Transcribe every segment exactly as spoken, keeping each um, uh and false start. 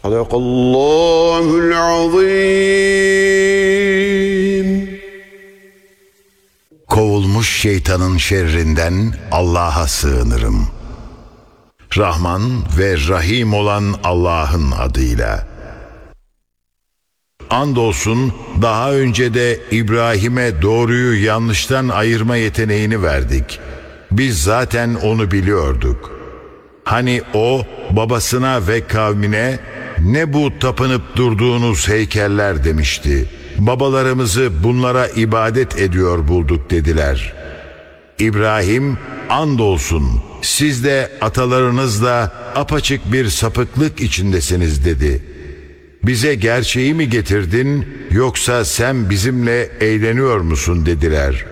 Sadakallahul azim. Kovulmuş şeytanın şerrinden Allah'a sığınırım. Rahman ve Rahim olan Allah'ın adıyla. Andolsun daha önce de İbrahim'e doğruyu yanlıştan ayırma yeteneğini verdik. Biz zaten onu biliyorduk. Hani o babasına ve kavmine ne bu tapınıp durduğunuz heykeller demişti. Babalarımızı bunlara ibadet ediyor bulduk dediler. İbrahim, andolsun siz de atalarınızla apaçık bir sapıklık içindesiniz dedi. Bize gerçeği mi getirdin yoksa sen bizimle eğleniyor musun dediler.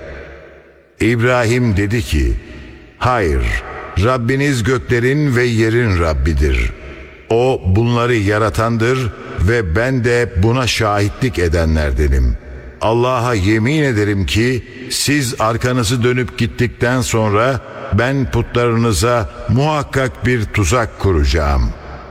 İbrahim dedi ki, hayır, Rabbiniz göklerin ve yerin Rabbidir. O bunları yaratandır ve ben de buna şahitlik edenlerdenim. Allah'a yemin ederim ki siz arkanızı dönüp gittikten sonra ben putlarınıza muhakkak bir tuzak kuracağım.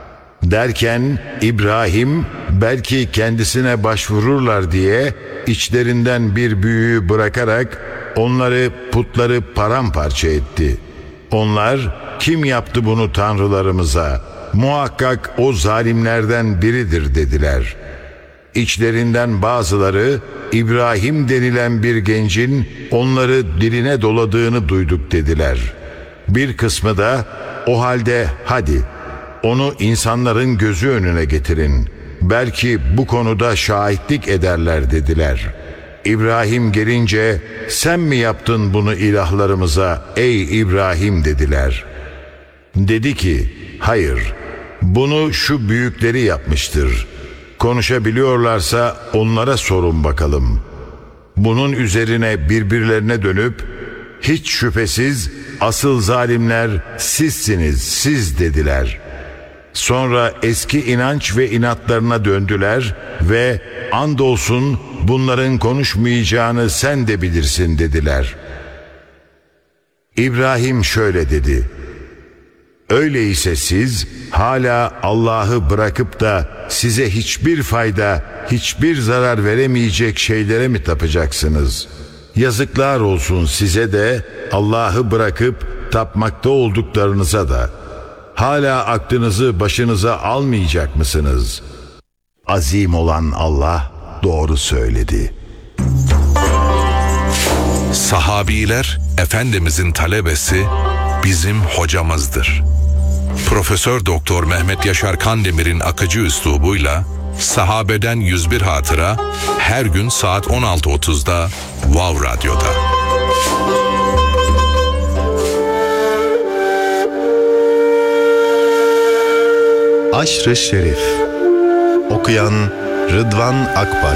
Derken İbrahim belki kendisine başvururlar diye içlerinden bir büyüğü bırakarak onları putları paramparça etti. Onlar kim yaptı bunu tanrılarımıza? Muhakkak o zalimlerden biridir dediler. İçlerinden bazıları İbrahim denilen bir gencin onları diline doladığını duyduk dediler. Bir kısmı da o halde hadi onu insanların gözü önüne getirin. Belki bu konuda şahitlik ederler dediler. İbrahim gelince sen mi yaptın bunu ilahlarımıza ey İbrahim dediler. Dedi ki hayır, bunu şu büyükleri yapmıştır. Konuşabiliyorlarsa onlara sorun bakalım. Bunun üzerine birbirlerine dönüp hiç şüphesiz asıl zalimler sizsiniz siz dediler. Sonra eski inanç ve inatlarına döndüler ve andolsun bunların konuşmayacağını sen de bilirsin dediler. İbrahim şöyle dedi: öyleyse siz hala Allah'ı bırakıp da size hiçbir fayda, hiçbir zarar veremeyecek şeylere mi tapacaksınız? Yazıklar olsun size de, Allah'ı bırakıp tapmakta olduklarınıza da. Hala aklınızı başınıza almayacak mısınız? Azim olan Allah doğru söyledi. Sahabiler Efendimizin talebesi bizim hocamızdır. Profesör Doktor Mehmet Yaşar Kandemir'in akıcı üslubuyla sahabeden yüz bir hatıra her gün saat on altı otuzda Wow Radyo'da. Aşr-ı Şerif. Okuyan Rıdvan Akbaş.